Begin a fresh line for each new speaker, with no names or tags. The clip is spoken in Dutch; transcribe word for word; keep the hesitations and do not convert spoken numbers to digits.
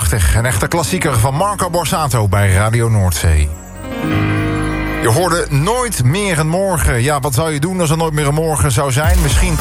vijfentachtig. Een echte klassieker van Marco Borsato bij Radio Noordzee. Je hoorde Nooit meer een morgen. Ja, wat zou je doen als er nooit meer een morgen zou zijn? Misschien